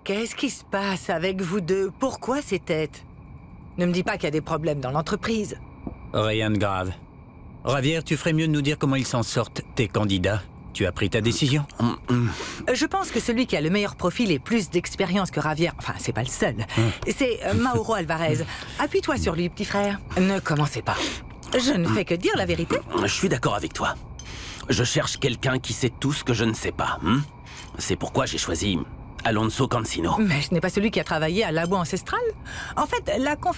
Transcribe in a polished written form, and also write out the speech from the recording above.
qu'est-ce qui se passe avec vous deux? Pourquoi ces têtes? Ne me dis pas qu'il y a des problèmes dans l'entreprise. Rien de grave. Javier, tu ferais mieux de nous dire comment ils s'en sortent, tes candidats. Tu as pris ta décision? Je pense que celui qui a le meilleur profil et plus d'expérience que Javier, enfin, c'est pas le seul, c'est Mauro Alvarez. Appuie-toi sur lui, petit frère. Ne commencez pas. Je ne fais que dire la vérité. Je suis d'accord avec toi. Je cherche quelqu'un qui sait tout ce que je ne sais pas. C'est pourquoi j'ai choisi Alonso Cancino. Mais ce n'est pas celui qui a travaillé à Labo Ancestral. En fait, la conférence